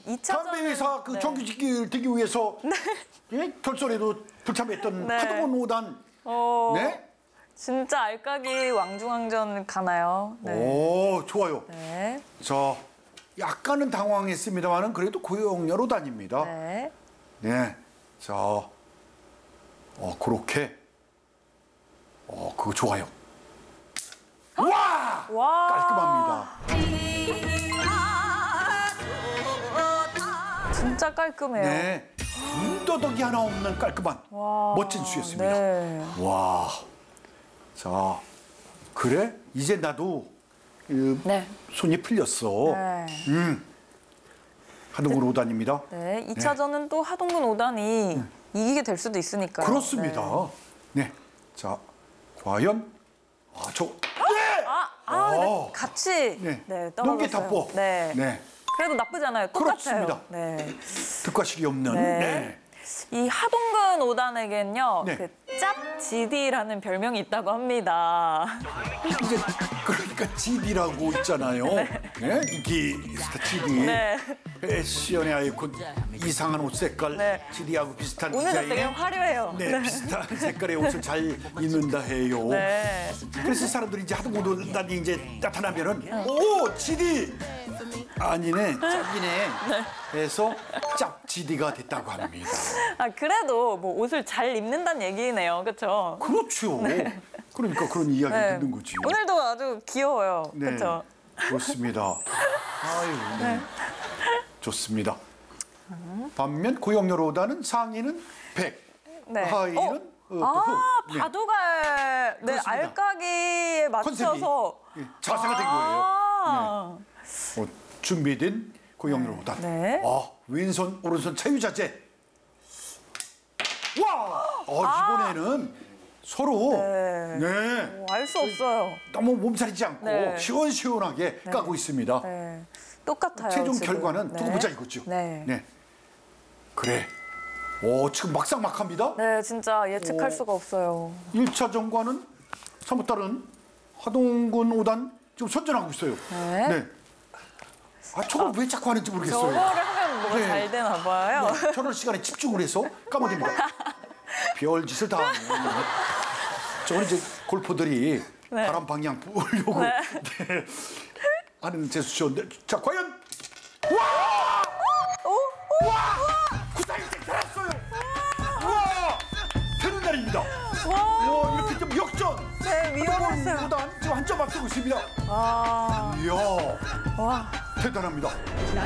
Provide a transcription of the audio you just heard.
담배회사 그 네. 정규직을 되기 위해서 예? 결선에도 불참했던 하동훈 5단. 네? 진짜 알까기 왕중왕전 가나요? 네. 오, 좋아요. 네. 자, 약간은 당황했습니다만은 그래도 고영렬 5단입니다. 네. 네. 자, 그렇게. 그거 좋아요. 와! 와. 깔끔합니다. 진짜 깔끔해요. 네. 군더더기 하나 없는 깔끔한 멋진 수였습니다. 네. 와. 자, 그래? 이제 나도 네. 손이 풀렸어. 네. 하동훈 5단입니다. 네. 2차전은 또 하동근 5단이 이기게 될 수도 있으니까요. 그렇습니다. 네. 자, 과연 네. 같이 네. 떨어졌어요. 농기탑보. 네. 네. 그래도 나쁘지 않아요. 똑같아요. 그렇습니다. 네. 득과실이 없는. 네. 네. 이 하동근 5단에겐요. 네. 그 짭지디라는 별명이 있다고 합니다. 이제 그러니까 GD라고 있잖아요. 네. 인기 스타 GD. 네. 패션의 아이콘 이상한 옷 색깔. 네. GD하고 비슷한 오늘은 되게 디자인. 화려해요. 네, 비슷한 색깔의 옷을 잘 입는다 해요. 네. 그래서 사람들이 이제 하동훈 5단이 이제 나타나면은 오, GD. 아니네, 짭이네. 해서 짭지디가 됐다고 합니다. 그래도 뭐 옷을 잘 입는다는 얘기네요. 그렇죠? 그렇죠. 그러니까 그런 이야기 듣는 거지. 오늘도 아주 귀여워요. 네, 그렇죠? 그렇습니다. 아유, 네. 좋습니다. 반면 고영렬 5단은 상의는 100, 네. 하의는 네. 바둑알 네, 그렇습니다. 알까기에 맞춰서 자세가 된 거예요. 네. 준비된 고영렬 5단. 네. 왼손 오른손 차유자재. 와! 이번에는 서로 네. 알 수 없어요. 너무 몸살이지 않고 네. 시원시원하게 까고 있습니다. 네. 똑같아요. 최종 지금. 결과는 두고 보자 이거죠. 네. 그래. 지금 막상막합니다. 네, 진짜 예측할 수가 없어요. 1차전과는 사뭇 다른 하동군 5단 지금 선전하고 있어요. 네. 저걸 왜 자꾸 하는지 모르겠어요. 저거를 하면 뭐가 네. 잘 되나 봐요. 저런 시간에 집중을 해서 까먹입니다. 별짓을 다 하네. 저건 이제 골퍼들이 바람 방향 보려고 하는 제스처인데. 자, 과연 구사일째 들었어요. 되는 날입니다. 이렇게 좀 역전. 네, 위험했어요. 보단 지금 한 점 앞서고 있습니다. 이야, 대단합니다.